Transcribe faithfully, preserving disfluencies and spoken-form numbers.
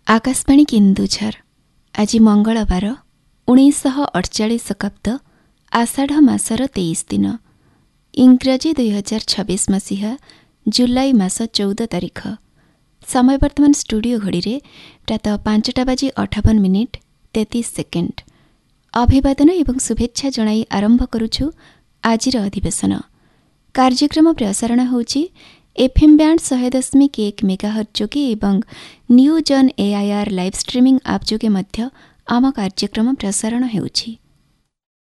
आकाशवाणी केन्दुझर आज मंगलवार उन्नीस अड़चाश शकाब्द आषाढ़ मासर तेईस दिन इंग्राजी दुई हजार छब्बीस मसीहा जुलाई मास चौदह तारिख। समय वर्तमान स्टूडियो घड़ी रे प्रातः पांचटा बाजी अठावन मिनिट तैंतीस सेकेंड। अभिवादन एवं शुभेच्छा जणाई आरंभ करुछु आजिर अधिवेशन। कार्यक्रम प्रसारण होउछि एफएम बैंड सौ दशमिक एक मेगाहर्ट्ज जोगे एवं news on AIR live streaming आप जोगे मध्य आम कार्यक्रम प्रसारण हेउछि।